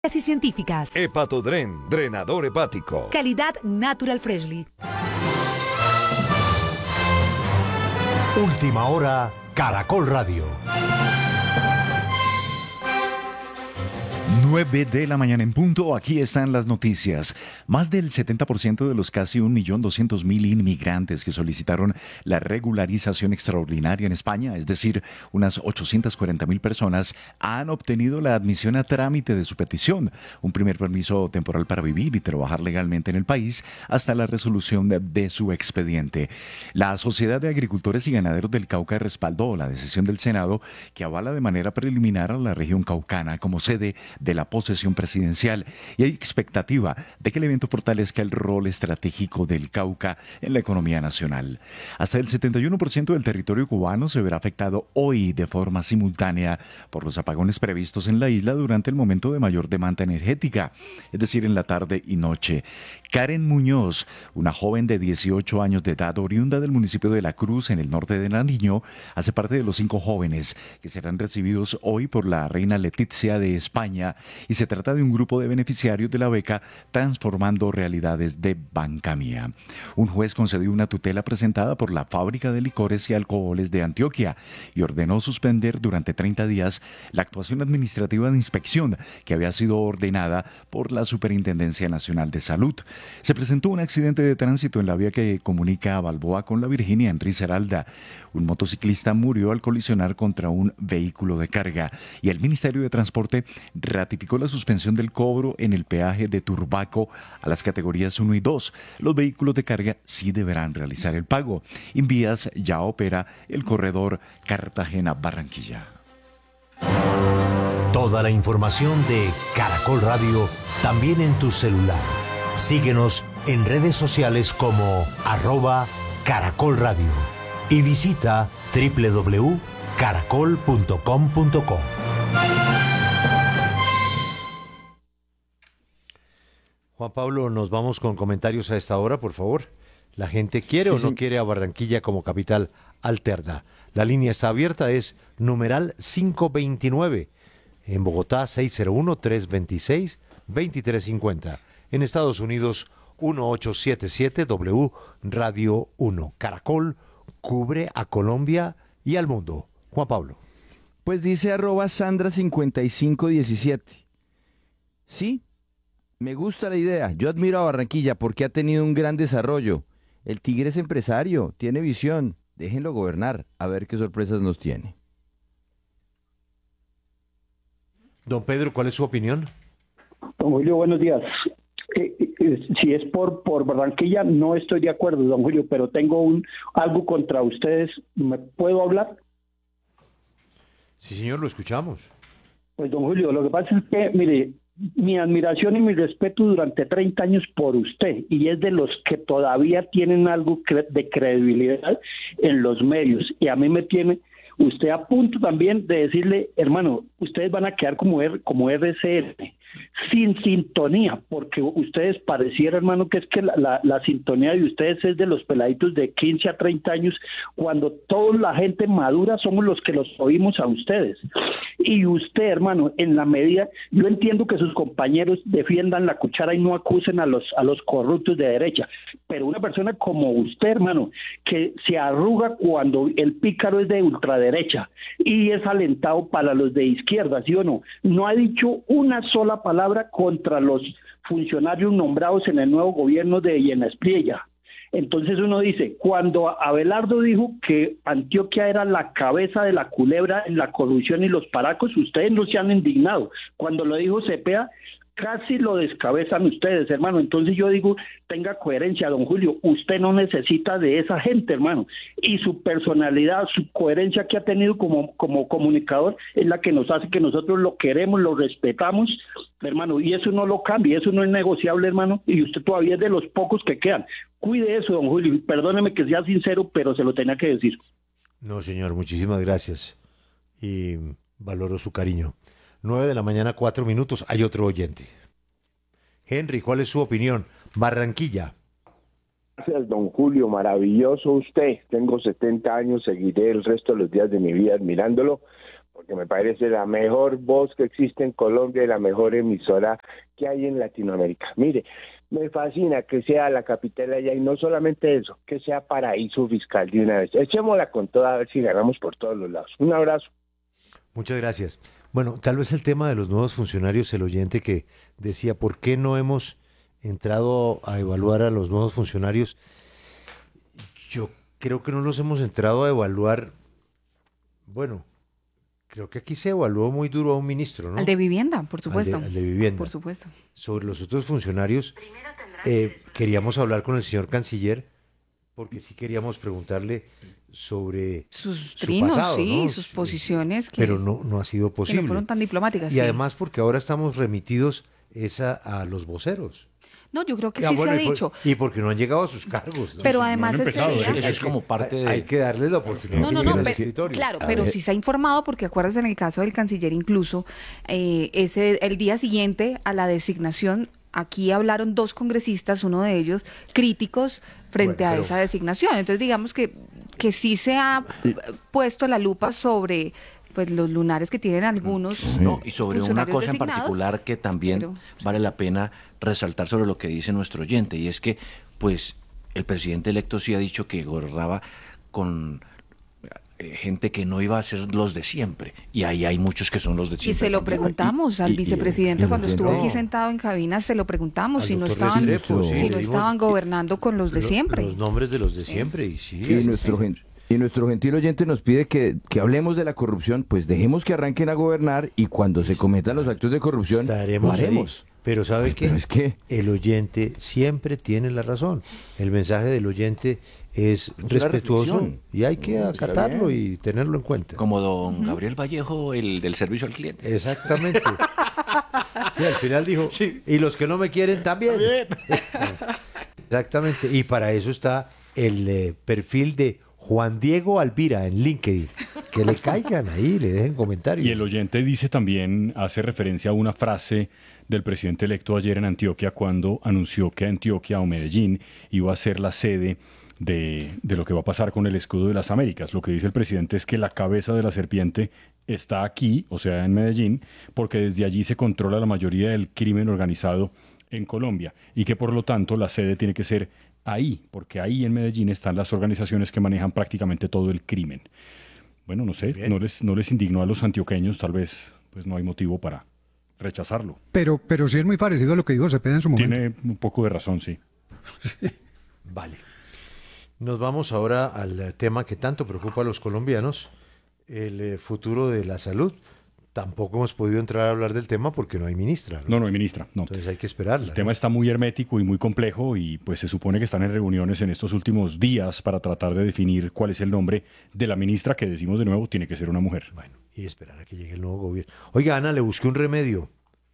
y científicas. Hepatodren, drenador hepático. Calidad Natural Freshly. Última hora, Caracol Radio. 9 de la mañana en punto, aquí están las noticias. Más del 70% de los casi 1.200.000 inmigrantes que solicitaron la regularización extraordinaria en España, es decir, unas 840.000 personas, han obtenido la admisión a trámite de su petición, un primer permiso temporal para vivir y trabajar legalmente en el país hasta la resolución de su expediente. La Sociedad de Agricultores y Ganaderos del Cauca respaldó la decisión del Senado que avala de manera preliminar a la región caucana como sede de la posesión presidencial, y hay expectativa de que el evento fortalezca el rol estratégico del Cauca en la economía nacional. Hasta el 71% del territorio cubano se verá afectado hoy de forma simultánea por los apagones previstos en la isla durante el momento de mayor demanda energética, es decir, en la tarde y noche. Karen Muñoz, una joven de 18 años de edad oriunda del municipio de La Cruz en el norte de Nariño, hace parte de los 5 jóvenes que serán recibidos hoy por la reina Letizia de España, y se trata de un grupo de beneficiarios de la beca Transformando Realidades de Bancamía. Un juez concedió una tutela presentada por la Fábrica de Licores y Alcoholes de Antioquia y ordenó suspender durante 30 días la actuación administrativa de inspección que había sido ordenada por la Superintendencia Nacional de Salud. Se presentó un accidente de tránsito en la vía que comunica a Balboa con La Virginia en Risaralda. Un motociclista murió al colisionar contra un vehículo de carga y el Ministerio de Transporte ratificó la suspensión del cobro en el peaje de Turbaco a las categorías 1 y 2. Los vehículos de carga sí deberán realizar el pago. Invías ya opera el corredor Cartagena-Barranquilla. Toda la información de Caracol Radio también en tu celular. Síguenos en redes sociales como @Caracol Radio y visita www.caracol.com.co. Juan Pablo, nos vamos con comentarios a esta hora, por favor. ¿La gente quiere o no quiere a Barranquilla como capital alterna? La línea está abierta, es numeral 529. En Bogotá, 601-326-2350. En Estados Unidos, 1877 Radio 1. Caracol cubre a Colombia y al mundo. Juan Pablo. Pues dice @Sandra5517. Sí, me gusta la idea. Yo admiro a Barranquilla porque ha tenido un gran desarrollo. El Tigre es empresario, tiene visión. Déjenlo gobernar, a ver qué sorpresas nos tiene. Don Pedro, ¿cuál es su opinión? Don Julio, buenos días. Si es por Barranquilla, no estoy de acuerdo, don Julio, pero tengo algo contra ustedes. ¿Me puedo hablar? Sí, señor, lo escuchamos. Pues, don Julio, lo que pasa es que, mire, mi admiración y mi respeto durante 30 años por usted, y es de los que todavía tienen algo de credibilidad en los medios, y a mí me tiene usted a punto también de decirle, hermano, ustedes van a quedar como RCN, sin sintonía, porque ustedes pareciera, hermano, que es que la sintonía de ustedes es de los peladitos de 15 a 30 años, cuando toda la gente madura somos los que los oímos a ustedes. Y usted, hermano, en la medida, yo entiendo que sus compañeros defiendan la cuchara y no acusen a los corruptos de derecha, pero una persona como usted, hermano, que se arruga cuando el pícaro es de ultraderecha y es alentado para los de izquierda, ¿sí o no? No ha dicho una sola palabra contra los funcionarios nombrados en el nuevo gobierno de Yena Espriella. Entonces uno dice, cuando Abelardo dijo que Antioquia era la cabeza de la culebra en la corrupción y los paracos, ustedes no se han indignado. Cuando lo dijo Cepeda, casi lo descabezan ustedes, hermano. Entonces yo digo, tenga coherencia, don Julio, usted no necesita de esa gente, hermano, y su personalidad, su coherencia que ha tenido como comunicador es la que nos hace que nosotros lo queremos, lo respetamos, hermano, y eso no lo cambia, eso no es negociable, hermano, y usted todavía es de los pocos que quedan. Cuide eso, don Julio, perdóneme que sea sincero, pero se lo tenía que decir. No, señor, muchísimas gracias y valoro su cariño. 9 de la mañana, 4 minutos. Hay otro oyente. Henry, ¿cuál es su opinión? Barranquilla. Gracias, don Julio. Maravilloso usted. Tengo 70 años, seguiré el resto de los días de mi vida admirándolo, porque me parece la mejor voz que existe en Colombia y la mejor emisora que hay en Latinoamérica. Mire, me fascina que sea la capital allá y no solamente eso, que sea paraíso fiscal de una vez. Echémosla con toda a ver si ganamos por todos los lados. Un abrazo. Muchas gracias. Bueno, tal vez el tema de los nuevos funcionarios, el oyente que decía, ¿por qué no hemos entrado a evaluar a los nuevos funcionarios? Yo creo que no los hemos entrado a evaluar. Bueno, creo que aquí se evaluó muy duro a un ministro, ¿no? Al de vivienda, por supuesto. Al de vivienda. Por supuesto. Sobre los otros funcionarios, queríamos hablar con el señor canciller, porque sí queríamos preguntarle sobre Sus su trinos, pasado, sí, ¿no? sus posiciones que, Pero no ha sido que posible. no fueron tan diplomáticas. Y sí. además porque ahora estamos remitidos a los voceros. No, yo creo que Ah, sí bueno, se ha dicho. Y porque no han llegado a sus cargos, ¿no? Pero no además han ese empezado, día... eso es como parte de... Hay que darles la oportunidad. No, que no, lleguen no, al pero, escritorio. claro, pero sí se ha informado porque acuérdate en el caso del canciller incluso, el día siguiente a la designación, aquí hablaron dos congresistas, uno de ellos críticos frente Bueno, a pero- esa designación. Entonces digamos que sí se ha puesto la lupa sobre pues los lunares que tienen algunos No, y sobre una funcionarios cosa en designados. particular que también pero- vale la pena resaltar sobre lo que dice nuestro oyente, y es que, pues, el presidente electo sí ha dicho que gobernaba con gente que no iba a ser los de siempre, y ahí hay muchos que son los de Y siempre. se lo también. preguntamos al y- vicepresidente y- cuando y- estuvo no. aquí sentado en cabina, se lo preguntamos Al si no doctor estaban, Restrepo, sí, si le no dimos- estaban gobernando con los de siempre. Los nombres de los de siempre. Y sí, Y así nuestro, sí. y nuestro gentil oyente nos pide que hablemos de la corrupción, pues dejemos que arranquen a gobernar y cuando se cometan los actos de corrupción, Estaremos lo haremos. ahí. Pero ¿sabe qué? Pero es que- el oyente siempre tiene la razón. El mensaje del oyente es una respetuoso reflexión. y hay que Está acatarlo bien. y tenerlo en cuenta. Como don Gabriel Vallejo, el del servicio al cliente. Exactamente. Sí, al final dijo, y los que no me quieren también. Exactamente. Y para eso está el perfil de Juan Diego Alvira en LinkedIn. Que le caigan ahí, le dejen comentarios. Y el oyente dice también, hace referencia a una frase del presidente electo ayer en Antioquia cuando anunció que Antioquia o Medellín iba a ser la sede de lo que va a pasar con el escudo de las Américas. Lo que dice el presidente es que la cabeza de la serpiente está aquí, o sea, en Medellín, porque desde allí se controla la mayoría del crimen organizado en Colombia y que por lo tanto la sede tiene que ser ahí, porque ahí en Medellín están las organizaciones que manejan prácticamente todo el crimen. Bueno, no sé, no les indignó a los antioqueños, tal vez pues no hay motivo para rechazarlo. Pero sí es muy parecido a lo que dijo Cepeda en su momento. Tiene un poco de razón, sí. Vale. Nos vamos ahora al tema que tanto preocupa a los colombianos, el futuro de la salud. Tampoco hemos podido entrar a hablar del tema porque no hay ministra, ¿no? No hay ministra, no. Entonces hay que esperarla. El tema está muy hermético y muy complejo y pues se supone que están en reuniones en estos últimos días para tratar de definir cuál es el nombre de la ministra, que decimos de nuevo, tiene que ser una mujer. Bueno, y esperar a que llegue el nuevo gobierno. Oiga, Ana, le busqué un remedio.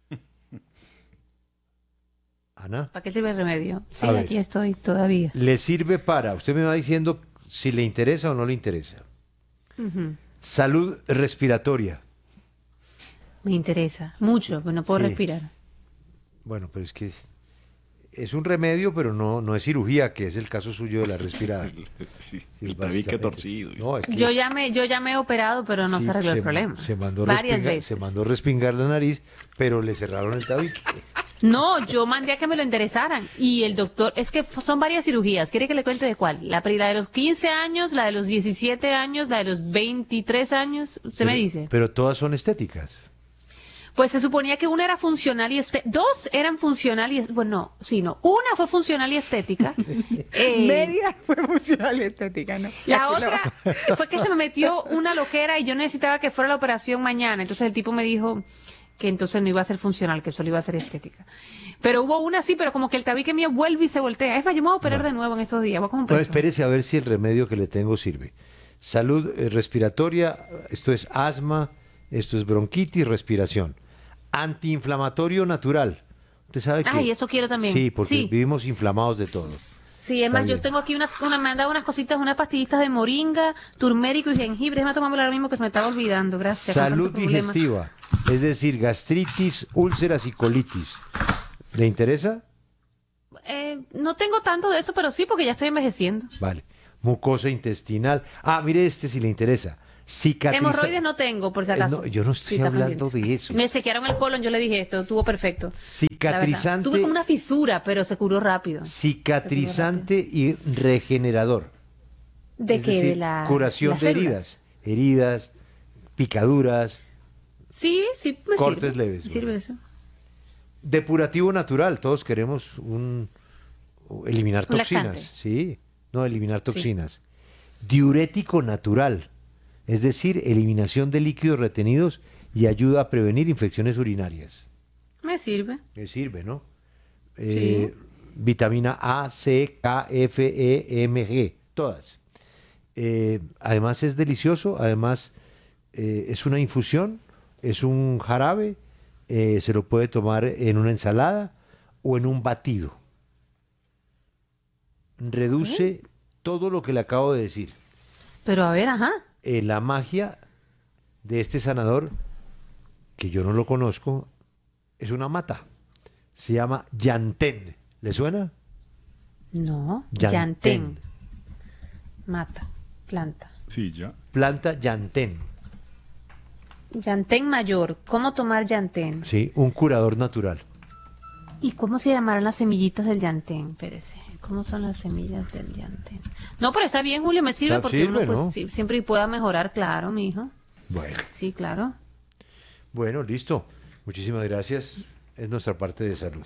Ana, ¿Para qué sirve el remedio? Sí, A ver. aquí estoy todavía. le sirve para, usted me va diciendo si le interesa o no le interesa. Ujú. Salud respiratoria. Me interesa mucho, pero no puedo Sí. respirar. Bueno, pero es que es un remedio, pero no es cirugía, que es el caso suyo de la respirada. Sí, Sí, el tabique básicamente. torcido. No, es que Yo ya me he operado, pero no sí, se arregló el problema. Se mandó, Varias veces. se mandó respingar la nariz, pero le cerraron el tabique. No, yo mandé a que me lo enderezaran. Y el doctor, es que son varias cirugías. ¿Quiere que le cuente de cuál? La de los 15 años, la de los 17 años, la de los 23 años. Usted me dice. Pero todas son estéticas. Pues se suponía que una era funcional y dos eran funcional y bueno, sí, no. Una fue funcional y estética. Media fue funcional y estética, ¿no? La otra fue que se me metió una loquera y yo necesitaba que fuera la operación mañana. Entonces el tipo me dijo que entonces no iba a ser funcional, que solo iba a ser estética. Pero hubo una sí, pero como que el tabique mío vuelve y se voltea. Es más, yo me voy a operar de nuevo en estos días. Voy a coger un No, preso. espérese a ver si el remedio que le tengo sirve. Salud respiratoria, esto es asma, esto es bronquitis, respiración. Antiinflamatorio natural. Usted sabe que... Ay, eso quiero también. Sí, porque Sí. vivimos inflamados de todo. Sí, es Está más, yo bien. tengo aquí me han dado unas cositas, unas pastillitas de moringa, turmérico y jengibre. Déjame tomármelo ahora mismo que se me estaba olvidando. Gracias. con Salud tantos problemas. digestiva, es decir, gastritis, úlceras y colitis. ¿Le interesa? No tengo tanto de eso, pero sí, porque ya estoy envejeciendo. Vale. Mucosa intestinal. Ah, mire este si le interesa. Hemorroides no tengo, por si acaso. No, yo no estoy Sí, está hablando pendiente. de eso. Me chequearon el colon, yo le dije esto, estuvo perfecto. la verdad. Cicatrizante. Tuve como una fisura, pero se curó rápido. Cicatrizante y regenerador. ¿De Es qué? decir, De la curación las de células. heridas, picaduras, Sí, me cortes sirve. leves. Me sirve eso. depurativo natural. Todos queremos eliminar Un toxinas, laxante. sí, no eliminar toxinas. Diurético natural, es decir, eliminación de líquidos retenidos y ayuda a prevenir infecciones urinarias. Me sirve. Me sirve, ¿no? Sí. Vitamina A, C, K, F, E, M, G, todas. Además es delicioso, además es una infusión, es un jarabe, se lo puede tomar en una ensalada o en un batido. Reduce todo lo que le acabo de decir. Pero a ver, ajá. La magia de este sanador, que yo no lo conozco, es una mata. Se llama llantén. ¿Le suena? No, Llantén. llantén. Mata, planta. Sí, ya. Planta llantén. Llantén mayor. ¿Cómo tomar llantén? Sí, un curador natural. ¿Y cómo se llamarán las semillitas del llantén? Espérese. ¿Cómo son las semillas del llantén? No, pero está bien, Julio, me sirve Está- porque sirve, uno pues, ¿no? siempre pueda mejorar, claro, mi hijo. Bueno. Sí, claro. Bueno, listo. Muchísimas gracias. Es nuestra parte de salud.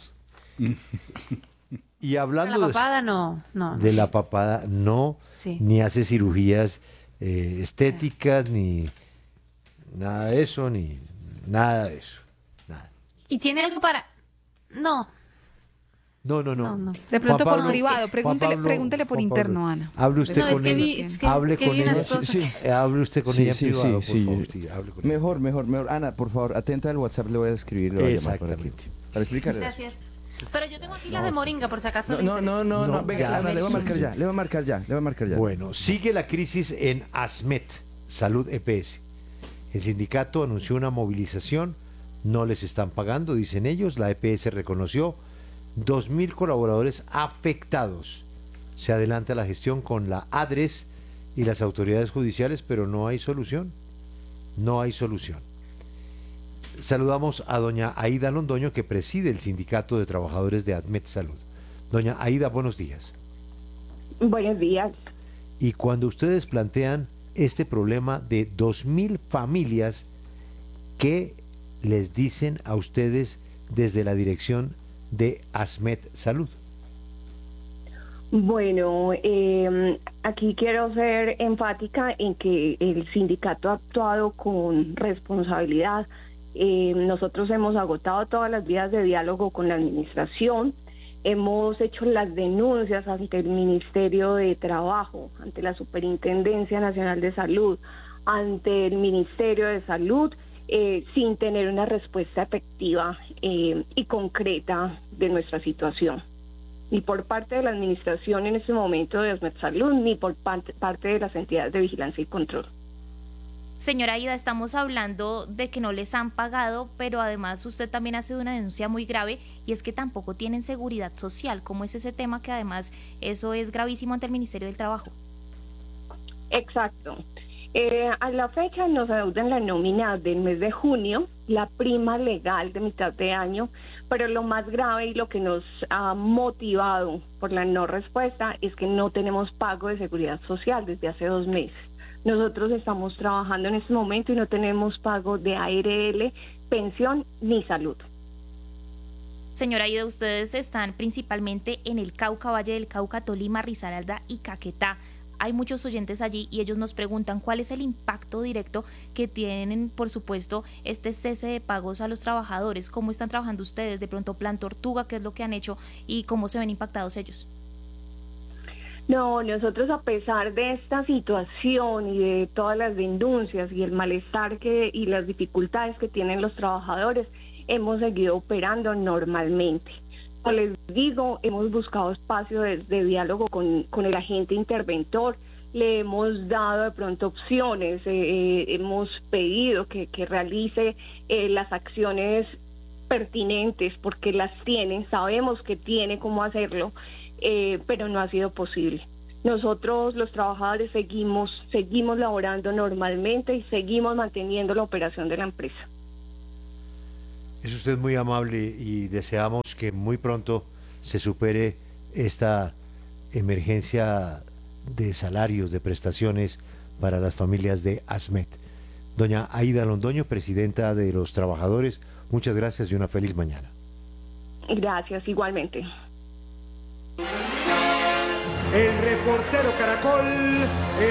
Y Pero hablando la papada no. de la papada, no, Sí. ni hace cirugías estéticas, ni nada de eso, ni nada de eso. Nada. ¿Y tiene algo para...? No. No, no, no. No, no. De pronto Juan por privado, Juan pregúntele por Juan Pablo, interno, Ana. Hable usted No, es con que ella. vi- es que- hable es que con vi unas ella. cosas. Hable usted con ella en privado, por favor. Sí, hable con ella. Mejor. Ana, por favor, atenta al WhatsApp, le voy a escribir, le voy a llamar para aquí. Exactamente. Para explicarle. Gracias. Pero yo tengo aquí las de moringa, por si acaso. le No, interesa. venga, Ana, le voy a marcar ya. Bueno, sigue la crisis en ASMET, Salud EPS. El sindicato anunció una movilización, no les están pagando, dicen ellos. La EPS reconoció 2.000 colaboradores afectados. Se adelanta la gestión con la ADRES y las autoridades judiciales, pero no hay solución. No hay solución. Saludamos a doña Aida Londoño, que preside el Sindicato de Trabajadores de ADMET Salud. Doña Aida, buenos días. Buenos días. Y cuando ustedes plantean este problema de 2.000 familias, ¿qué les dicen a ustedes desde la dirección de ASMET Salud? Bueno, aquí quiero ser enfática en que el sindicato ha actuado con responsabilidad. Nosotros hemos agotado todas las vías de diálogo con la administración, hemos hecho las denuncias ante el Ministerio de Trabajo, ante la Superintendencia Nacional de Salud, ante el Ministerio de Salud, sin tener una respuesta efectiva y concreta de nuestra situación. Ni por parte de la administración en este momento de ASMET Salud, ni por parte de las entidades de vigilancia y control. Señora Aida, estamos hablando de que no les han pagado, pero además usted también hace una denuncia muy grave y es que tampoco tienen seguridad social. ¿Cómo es ese tema que además eso es gravísimo ante el Ministerio del Trabajo? Exacto. A la fecha nos adeudan la nómina del mes de junio, la prima legal de mitad de año, pero lo más grave y lo que nos ha motivado por la no respuesta es que no tenemos pago de seguridad social desde hace 2 meses. Nosotros estamos trabajando en este momento y no tenemos pago de ARL, pensión ni salud. Señora Aida, ustedes están principalmente en el Cauca, Valle del Cauca, Tolima, Risaralda y Caquetá. Hay muchos oyentes allí y ellos nos preguntan cuál es el impacto directo que tienen, por supuesto, este cese de pagos a los trabajadores. ¿Cómo están trabajando ustedes? De pronto, Plan Tortuga, ¿qué es lo que han hecho y cómo se ven impactados ellos? No, nosotros a pesar de esta situación y de todas las denuncias y el malestar y las dificultades que tienen los trabajadores, hemos seguido operando normalmente. Como les digo, hemos buscado espacios de diálogo con el agente interventor, le hemos dado de pronto opciones, hemos pedido que realice las acciones pertinentes porque las tiene, sabemos que tiene cómo hacerlo, pero no ha sido posible. nosotros los trabajadores seguimos laborando normalmente y seguimos manteniendo la operación de la empresa. Es usted muy amable y deseamos que muy pronto se supere esta emergencia de salarios, de prestaciones para las familias de ASMET. Doña Aida Londoño, presidenta de los trabajadores, muchas gracias y una feliz mañana. Gracias, igualmente. El reportero Caracol